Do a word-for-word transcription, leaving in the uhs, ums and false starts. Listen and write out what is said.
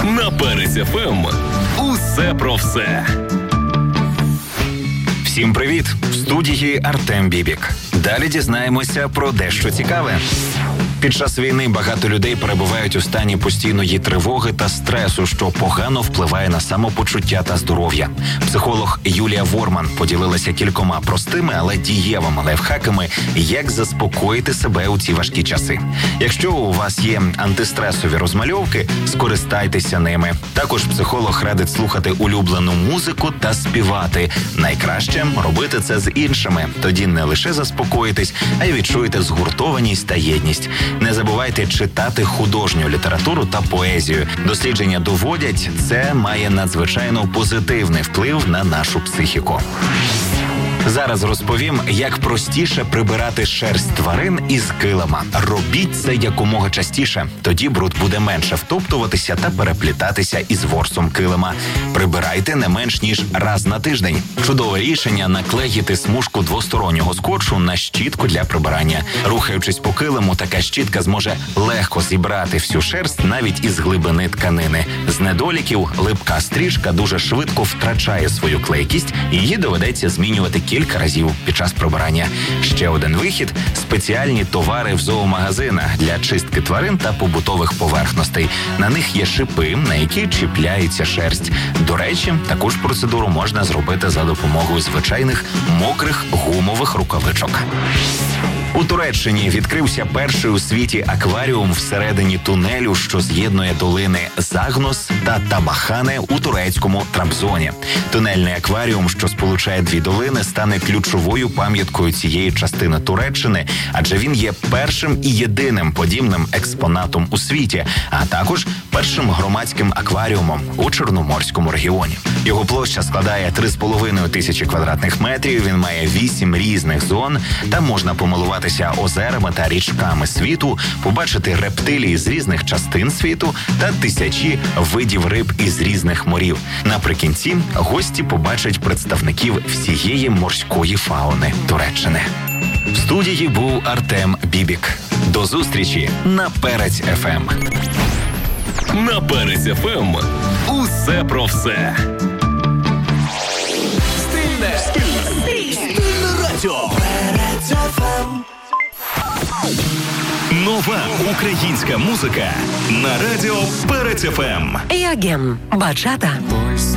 На Перець еф ем усе про все. Всім привіт! В студії Артем Бібік. Далі дізнаємося про дещо цікаве. Під час війни багато людей перебувають у стані постійної тривоги та стресу, що погано впливає на самопочуття та здоров'я. Психолог Юлія Ворман поділилася кількома простими, але дієвими лайфхаками, як заспокоїти себе у ці важкі часи. Якщо у вас є антистресові розмальовки, скористайтеся ними. Також психолог радить слухати улюблену музику та співати. Найкраще робити це з іншими. Тоді не лише заспокоїтесь, а й відчуєте згуртованість та єдність. Не забувайте читати художню літературу та поезію. Дослідження доводять, це має надзвичайно позитивний вплив на нашу психіку. Зараз розповім, як простіше прибирати шерсть тварин із килима. Робіть це якомога частіше, тоді бруд буде менше втоптуватися та переплітатися із ворсом килима. Прибирайте не менш ніж раз на тиждень. Чудове рішення – наклеїти смужку двостороннього скотчу на щітку для прибирання. Рухаючись по килиму, така щітка зможе легко зібрати всю шерсть навіть із глибини тканини. З недоліків липка стрічка дуже швидко втрачає свою клейкість, і її доведеться змінювати кілька разів під час прибирання. Ще один вихід – спеціальні товари в зоомагазинах для чистки тварин та побутових поверхностей. На них є шипи, на які чіпляється шерсть. До речі, таку ж процедуру можна зробити за допомогою звичайних мокрих гумових рукавичок. У Туреччині відкрився перший у світі акваріум всередині тунелю, що з'єднує долини Загнос та Табахане у турецькому Трабзоні. Тунельний акваріум, що сполучає дві долини, стане ключовою пам'яткою цієї частини Туреччини, адже він є першим і єдиним подібним експонатом у світі, а також першим громадським акваріумом у Чорноморському регіоні. Його площа складає три з половиною тисячі квадратних метрів, він має вісім різних зон, там можна помилуватися озерами та річками світу, побачити рептилії з різних частин світу та тисячі видів риб із різних морів. Наприкінці гості побачать представників всієї морської фауни Туреччини. В студії був Артем Бібік. До зустрічі на Перець еф ем. На Перець еф ем усе про все. Стильне, стильне радіо. Перець еф ем. Нова українська музика на радіо Перець еф ем. Ягем. Бачата.